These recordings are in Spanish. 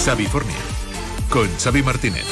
Xavifornia, con Xavi Martínez.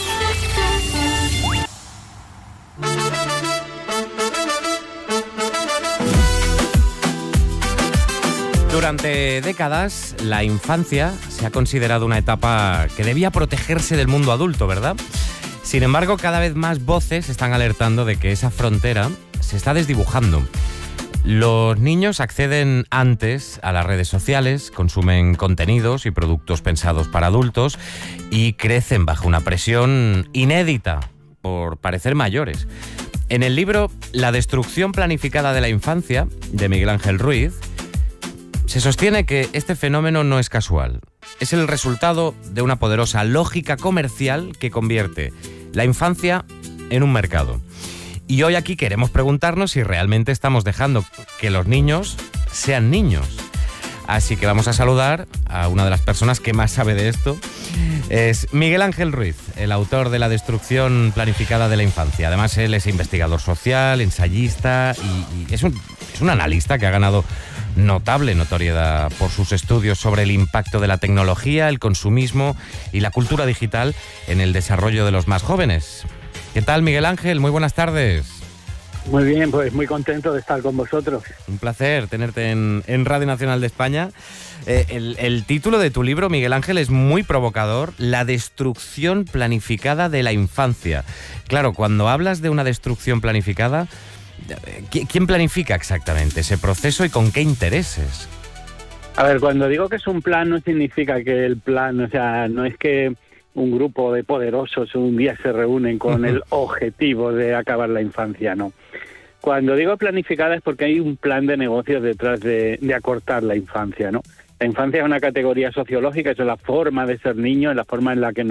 Durante décadas, la infancia se ha considerado una etapa que debía protegerse del mundo adulto, ¿verdad? Sin embargo, cada vez más voces están alertando de que esa frontera se está desdibujando. Los niños acceden antes a las redes sociales, consumen contenidos y productos pensados para adultos y crecen bajo una presión inédita por parecer mayores. En el libro La destrucción planificada de la infancia, de Miguel Ángel Ruiz, se sostiene que este fenómeno no es casual. Es el resultado de una poderosa lógica comercial que convierte la infancia en un mercado. Y hoy aquí queremos preguntarnos si realmente estamos dejando que los niños sean niños. Así que vamos a saludar a una de las personas que más sabe de esto. Es Miguel Ángel Ruiz, el autor de La destrucción planificada de la infancia. Además, él es investigador social, ensayista y es un analista que ha ganado notable notoriedad por sus estudios sobre el impacto de la tecnología, el consumismo y la cultura digital en el desarrollo de los más jóvenes. ¿Qué tal, Miguel Ángel? Muy buenas tardes. Muy bien, pues muy contento de estar con vosotros. Un placer tenerte en Radio Nacional de España. El título de tu libro, Miguel Ángel, es muy provocador: La destrucción planificada de la infancia. Claro, cuando hablas de una destrucción planificada, ¿quién planifica exactamente ese proceso y con qué intereses? A ver, cuando digo que es un plan, no significa que el plan, o sea, no es que un grupo de poderosos un día se reúnen con el objetivo de acabar la infancia, no. Cuando digo planificada es porque hay un plan de negocios detrás de acortar la infancia, ¿no? La infancia es una categoría sociológica, es la forma de ser niño, es la forma en la que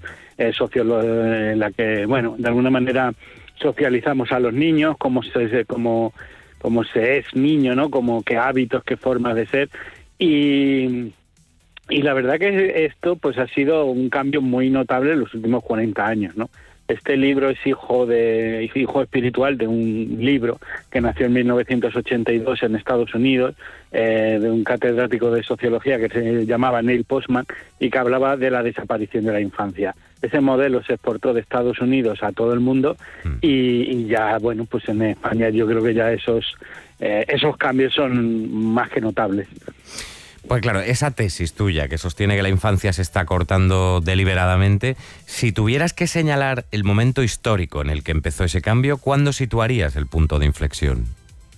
en la que, bueno, de alguna manera socializamos a los niños, cómo se es niño, ¿no? Como qué hábitos, qué formas de ser. Y la verdad que esto pues ha sido un cambio muy notable en los últimos 40 años, ¿no? Este libro es hijo espiritual de un libro que nació en 1982 en Estados Unidos, de un catedrático de sociología que se llamaba Neil Postman y que hablaba de la desaparición de la infancia. Ese modelo se exportó de Estados Unidos a todo el mundo y ya, bueno, pues en España yo creo que ya esos cambios son más que notables. Pues claro, esa tesis tuya que sostiene que la infancia se está cortando deliberadamente, si tuvieras que señalar el momento histórico en el que empezó ese cambio, ¿cuándo situarías el punto de inflexión?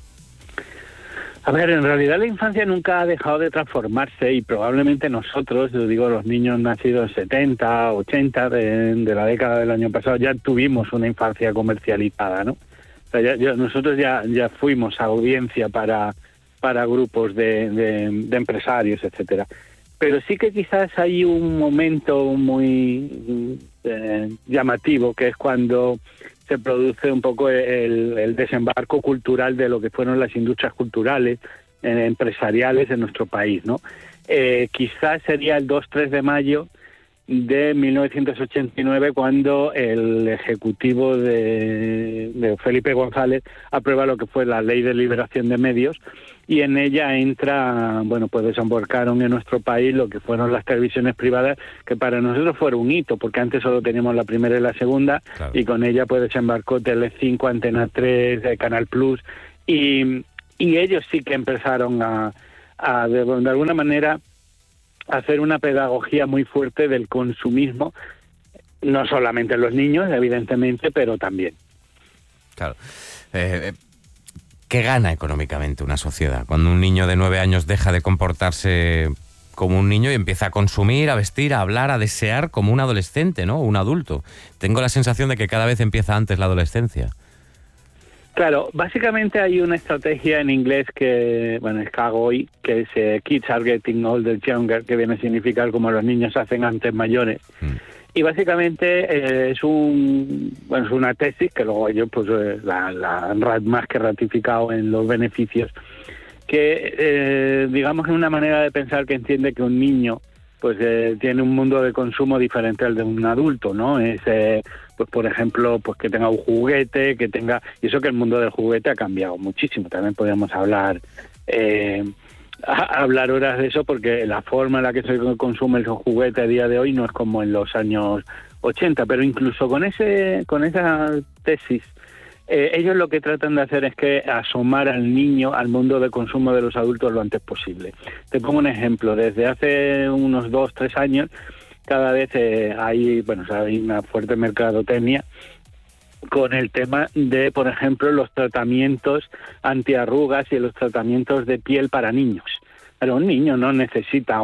A ver, en realidad la infancia nunca ha dejado de transformarse y probablemente nosotros, yo digo los niños nacidos 70, 80 de la década del año pasado, ya tuvimos una infancia comercializada, ¿no? O sea, nosotros ya fuimos audiencia para grupos de empresarios, etcétera. Pero sí que quizás hay un momento muy llamativo, que es cuando se produce un poco el desembarco cultural de lo que fueron las industrias culturales, empresariales en nuestro país, ¿no? Quizás sería el 2-3 de mayo de 1989, cuando el ejecutivo de Felipe González aprueba lo que fue la Ley de Liberación de Medios, y en ella entra, bueno, pues desembarcaron en nuestro país lo que fueron las televisiones privadas, que para nosotros fueron un hito, porque antes solo teníamos la primera y la segunda, claro. Y con ella pues desembarcó Telecinco, Antena 3, Canal Plus, y ellos sí que empezaron a de alguna manera hacer una pedagogía muy fuerte del consumismo, no solamente en los niños, evidentemente, pero también. Claro. ¿Qué gana económicamente una sociedad cuando un niño de 9 años deja de comportarse como un niño y empieza a consumir, a vestir, a hablar, a desear como un adolescente, ¿no? Un adulto. Tengo la sensación de que cada vez empieza antes la adolescencia. Claro, básicamente hay una estrategia en inglés que, bueno, es KGOI, que es Kids are getting older younger, que viene a significar como los niños se hacen antes mayores. Y básicamente es una tesis que luego ellos pues la han más que ratificado en los beneficios, que digamos es una manera de pensar que entiende que un niño pues tiene un mundo de consumo diferente al de un adulto, ¿no? Es pues por ejemplo, pues que tenga un juguete, que tenga, y eso que el mundo del juguete ha cambiado muchísimo. También podríamos hablar hablar horas de eso, porque la forma en la que se consume el juguete a día de hoy no es como en los años 80, pero incluso con esa tesis, ellos lo que tratan de hacer es que asomar al niño al mundo de consumo de los adultos lo antes posible. Te pongo un ejemplo. Desde hace unos 2-3 años, cada vez hay una fuerte mercadotecnia con el tema de, por ejemplo, los tratamientos antiarrugas y los tratamientos de piel para niños. Pero un niño no necesita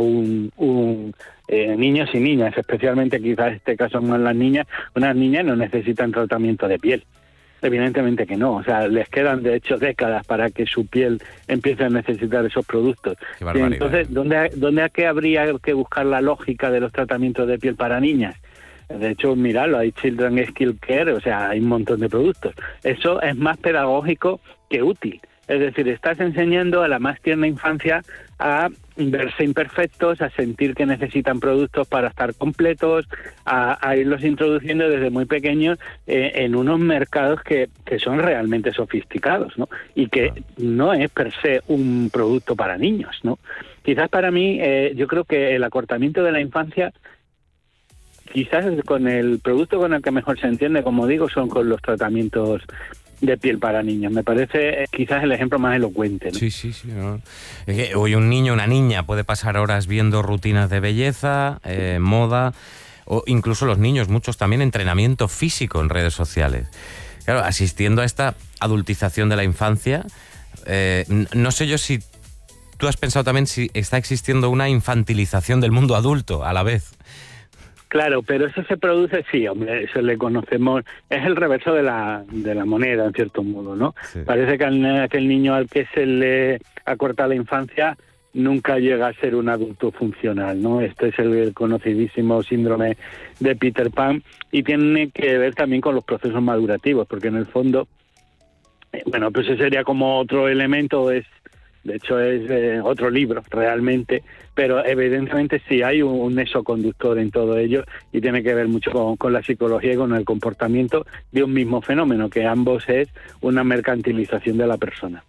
niños y niñas, especialmente quizás en este caso más las niñas, unas niñas no necesitan tratamiento de piel. Evidentemente que no, o sea, les quedan de hecho décadas para que su piel empiece a necesitar esos productos. Entonces, ¿dónde habría que buscar la lógica de los tratamientos de piel para niñas? De hecho, miradlo, hay Children Skill Care, o sea, hay un montón de productos. Eso es más pedagógico que útil. Es decir, estás enseñando a la más tierna infancia a verse imperfectos, a sentir que necesitan productos para estar completos, a irlos introduciendo desde muy pequeños en unos mercados que son realmente sofisticados, ¿no? Y que no es per se un producto para niños, ¿no? Quizás para mí, yo creo que el acortamiento de la infancia, quizás con el producto con el que mejor se entiende, como digo, son con los tratamientos de piel para niños. Me parece quizás el ejemplo más elocuente, ¿no? Sí. ¿No? Es que hoy un niño, una niña puede pasar horas viendo rutinas de belleza, moda, o incluso los niños, muchos también, entrenamiento físico en redes sociales. Claro, asistiendo a esta adultización de la infancia, no sé yo si tú has pensado también si está existiendo una infantilización del mundo adulto a la vez. Claro, pero eso se produce, sí, hombre, eso le conocemos, es el reverso de la moneda, en cierto modo, ¿no? Sí. Parece que aquel niño al que se le acorta la infancia nunca llega a ser un adulto funcional, ¿no? Este es el conocidísimo síndrome de Peter Pan y tiene que ver también con los procesos madurativos, porque en el fondo, pues ese sería como otro elemento, de hecho es otro libro realmente, pero evidentemente sí hay un nexo conductor en todo ello y tiene que ver mucho con la psicología y con el comportamiento de un mismo fenómeno, que ambos es una mercantilización de la persona.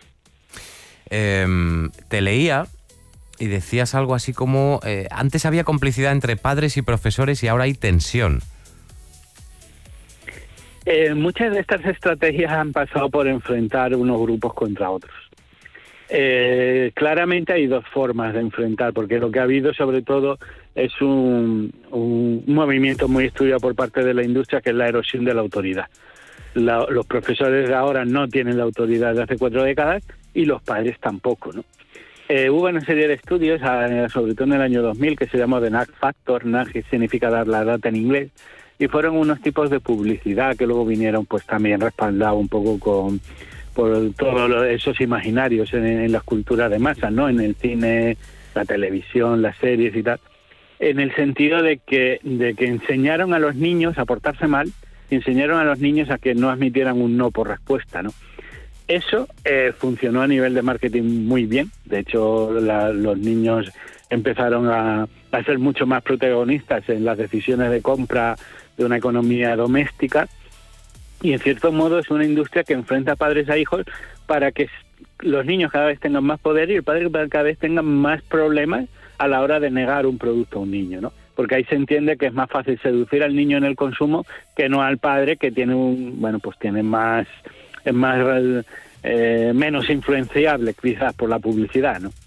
Te leía y decías algo así como antes había complicidad entre padres y profesores y ahora hay tensión. Muchas de estas estrategias han pasado por enfrentar unos grupos contra otros. Claramente hay dos formas de enfrentar, porque lo que ha habido sobre todo es un movimiento muy estudiado por parte de la industria, que es la erosión de la autoridad. Los profesores de ahora no tienen la autoridad de hace 4 décadas y los padres tampoco, ¿no? Hubo una serie de estudios, sobre todo en el año 2000, que se llamó The Nudge Factor, nudge significa dar la data en inglés, y fueron unos tipos de publicidad que luego vinieron pues también respaldados un poco por todos esos imaginarios en las culturas de masas, ¿no? En el cine, la televisión, las series y tal, en el sentido de que enseñaron a los niños a portarse mal, enseñaron a los niños a que no admitieran un no por respuesta, ¿no? Eso funcionó a nivel de marketing muy bien. De hecho, los niños empezaron a ser mucho más protagonistas en las decisiones de compra de una economía doméstica. Y en cierto modo es una industria que enfrenta a padres a hijos para que los niños cada vez tengan más poder y el padre cada vez tenga más problemas a la hora de negar un producto a un niño, ¿no? Porque ahí se entiende que es más fácil seducir al niño en el consumo que no al padre, que tiene menos influenciable quizás por la publicidad, ¿no?